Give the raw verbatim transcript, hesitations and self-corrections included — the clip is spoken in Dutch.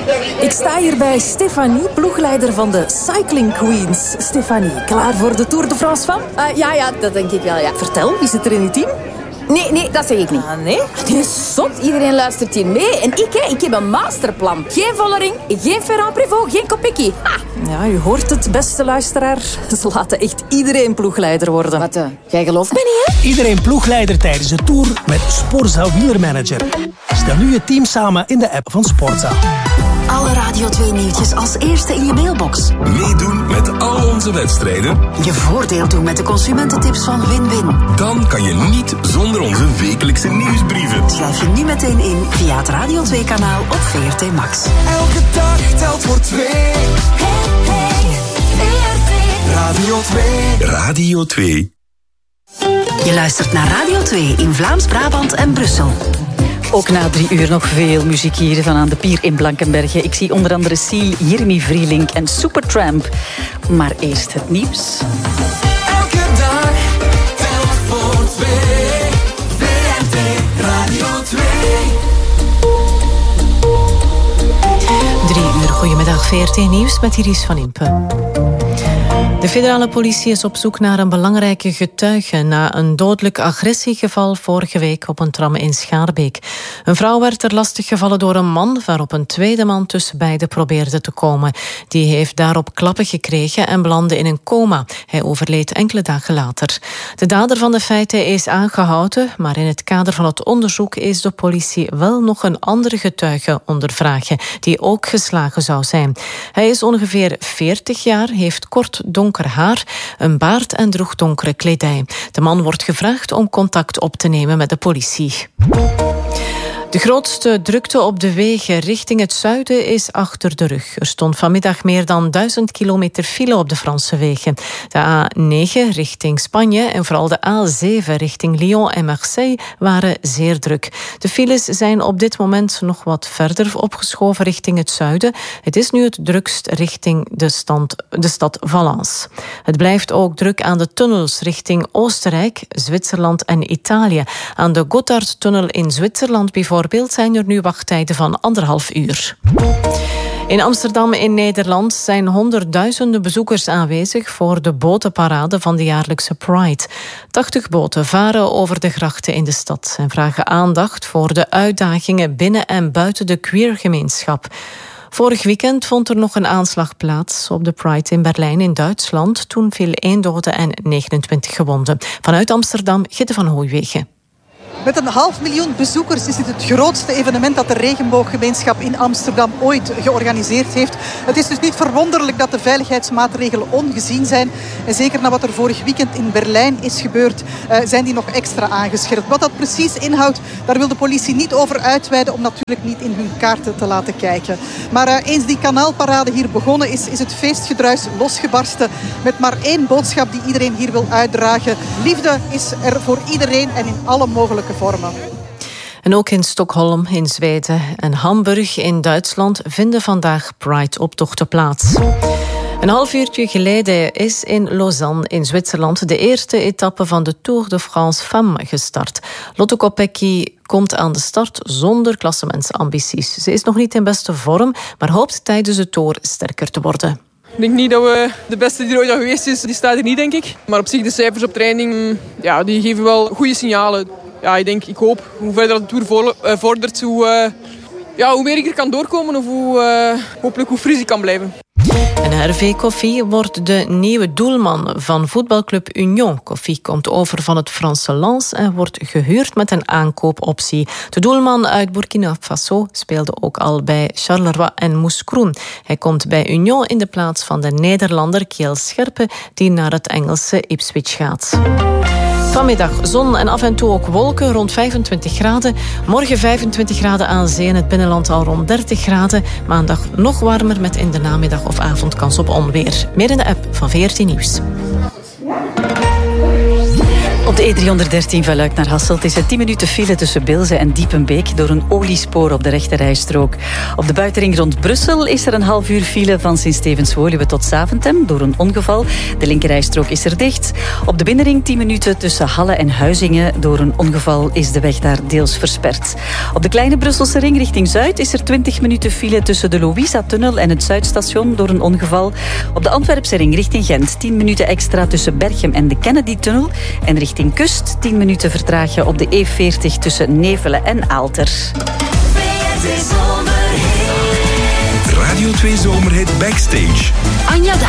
Ik sta hier bij Stefanie, ploegleider van de Cycling Queens. Stefanie, klaar voor de Tour de France van? Uh, ja, ja, dat denk ik wel, ja. Vertel, wie zit er in uw team? Nee, nee, dat zeg ik niet. Ah, nee? Het is zot. Iedereen luistert hier mee. En ik, hè, ik heb een masterplan. Geen Vollering, geen Ferrand-Prévot, geen Kopecky. Ha! Ja, u hoort het, beste luisteraar. Ze laten echt iedereen ploegleider worden. Wat, uh, jij gelooft me niet, hè? Iedereen ploegleider tijdens de Tour met Sporza Wielermanager. Stel nu je team samen in de app van Sporza. Alle Radio twee nieuwtjes als eerste in je mailbox. Meedoen met al onze wedstrijden. Je voordeel doen met de consumententips van Win-Win. Dan kan je niet zonder onze wekelijkse nieuwsbrieven. Schrijf je nu meteen in via het Radio twee kanaal op V R T Max. Elke dag telt voor twee. Hey, hey, V R T. Radio twee. Radio twee. Je luistert naar Radio twee in Vlaams-Brabant en Brussel. Ook na drie uur nog veel muziek hier van aan de pier in Blankenberge. Ik zie onder andere C, Jeremy Vrielink en Supertramp. Maar eerst het nieuws. Elke dag telt voor twee. V R T Radio twee. Drie uur, goedemiddag, V R T Nieuws met Iris van Impe. De federale politie is op zoek naar een belangrijke getuige na een dodelijk agressiegeval vorige week op een tram in Schaarbeek. Een vrouw werd er lastiggevallen door een man waarop een tweede man tussen beiden probeerde te komen. Die heeft daarop klappen gekregen en belandde in een coma. Hij overleed enkele dagen later. De dader van de feiten is aangehouden, maar in het kader van het onderzoek is de politie wel nog een andere getuige ondervragen, die ook geslagen zou zijn. Hij is ongeveer veertig jaar, heeft kort donker haar, een baard en droeg donkere kledij. De man wordt gevraagd om contact op te nemen met de politie. De grootste drukte op de wegen richting het zuiden is achter de rug. Er stond vanmiddag meer dan duizend kilometer file op de Franse wegen. De A negen richting Spanje en vooral de A zeven richting Lyon en Marseille waren zeer druk. De files zijn op dit moment nog wat verder opgeschoven richting het zuiden. Het is nu het drukst richting de, stand, de stad Valence. Het blijft ook druk aan de tunnels richting Oostenrijk, Zwitserland en Italië. Aan de Gotthardtunnel in Zwitserland bijvoorbeeld zijn er nu wachttijden van anderhalf uur. In Amsterdam in Nederland zijn honderdduizenden bezoekers aanwezig voor de botenparade van de jaarlijkse Pride. Tachtig boten varen over de grachten in de stad en vragen aandacht voor de uitdagingen binnen en buiten de queergemeenschap. Vorig weekend vond er nog een aanslag plaats op de Pride in Berlijn in Duitsland. Toen viel één dode en negenentwintig gewonden. Vanuit Amsterdam, Gitte van Hooijwegen. Met een half miljoen bezoekers is dit het grootste evenement dat de regenbooggemeenschap in Amsterdam ooit georganiseerd heeft. Het is dus niet verwonderlijk dat de veiligheidsmaatregelen ongezien zijn. En zeker na wat er vorig weekend in Berlijn is gebeurd, uh, zijn die nog extra aangescherpt. Wat dat precies inhoudt, daar wil de politie niet over uitweiden om natuurlijk niet in hun kaarten te laten kijken. Maar uh, eens die kanaalparade hier begonnen is, is het feestgedruis losgebarsten met maar één boodschap die iedereen hier wil uitdragen. Liefde is er voor iedereen en in alle mogelijke vormen. En ook in Stockholm in Zweden en Hamburg in Duitsland vinden vandaag Pride-optochten plaats. Een half uurtje geleden is in Lausanne in Zwitserland de eerste etappe van de Tour de France Femmes gestart. Lotte Kopecky komt aan de start zonder klassementsambities. Ze is nog niet in beste vorm, maar hoopt tijdens de Tour sterker te worden. Ik denk niet dat we de beste die er ooit al geweest is, die staat er niet, denk ik. Maar op zich, de cijfers op training, ja, die geven wel goede signalen. Ja, ik denk, ik hoop, hoe verder de Tour vordert, hoe, uh, ja, hoe meer ik er kan doorkomen of hoe, uh, hopelijk hoe fris ik kan blijven. En Hervé Koffie wordt de nieuwe doelman van voetbalclub Union. Koffie komt over van het Franse Lens en wordt gehuurd met een aankoopoptie. De doelman uit Burkina Faso speelde ook al bij Charleroi en Mouscron. Hij komt bij Union in de plaats van de Nederlander Kjell Scherpe, die naar het Engelse Ipswich gaat. Vanmiddag zon en af en toe ook wolken, rond vijfentwintig graden. Morgen vijfentwintig graden aan zee en het binnenland al rond dertig graden. Maandag nog warmer met in de namiddag of avond kans op onweer. Meer in de app van V R T Nieuws. Op de E driehonderddertien van Luik naar Hasselt is het tien minuten file tussen Beelze en Diepenbeek door een oliespoor op de rechterrijstrook. Op de buitenring rond Brussel is er een half uur file van Sint-Stevens-Woluwe tot Zaventem door een ongeval. De linkerrijstrook is er dicht. Op de binnenring tien minuten tussen Halle en Huizingen. Door een ongeval is de weg daar deels versperd. Op de kleine Brusselse ring richting Zuid is er twintig minuten file tussen de Louisa-tunnel en het Zuidstation door een ongeval. Op de Antwerpse ring richting Gent tien minuten extra tussen Berchem en de Kennedy-tunnel. En richting Kust tien minuten vertragen op de E veertig tussen Nevelen en Aalter. Radio twee Zomerhit Backstage. Anja